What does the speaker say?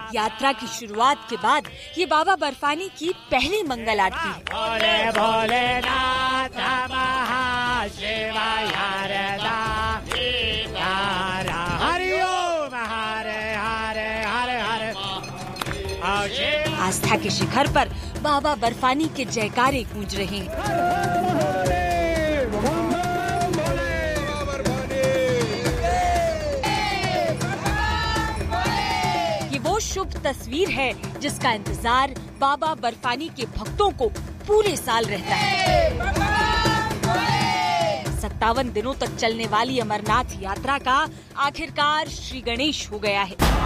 यात्रा की शुरुआत के बाद ये बाबा बर्फानी की पहली मंगल आरती है। भोले भोलेनाथ महाशिवाय आस्था के शिखर पर बाबा बर्फानी के जयकारे गूंज रहे हैं। ये वो शुभ तस्वीर है जिसका इंतजार बाबा बर्फानी के भक्तों को पूरे साल रहता है। 57 दिनों तक चलने वाली अमरनाथ यात्रा का आखिरकार श्री गणेश हो गया है।